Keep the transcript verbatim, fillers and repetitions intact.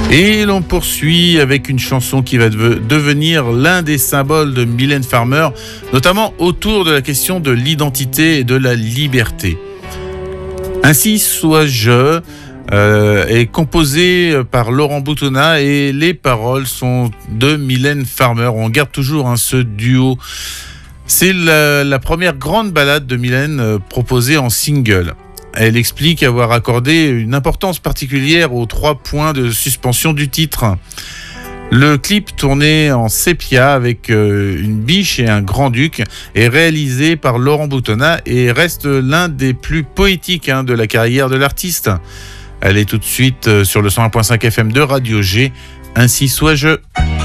Et l'on poursuit avec une chanson qui va de- devenir l'un des symboles de Mylène Farmer, notamment autour de la question de l'identité et de la liberté. Ainsi soit-je euh, est composé par Laurent Boutonnat et les paroles sont de Mylène Farmer. On garde toujours hein, ce duo. C'est la, la première grande ballade de Mylène euh, proposée en single. Elle explique avoir accordé une importance particulière aux trois points de suspension du titre. Le clip tourné en sépia avec euh, une biche et un grand-duc est réalisé par Laurent Boutonnat et reste l'un des plus poétiques hein, de la carrière de l'artiste. Elle est tout de suite euh, sur le cent un virgule cinq F M de Radio G. Ainsi soit-je.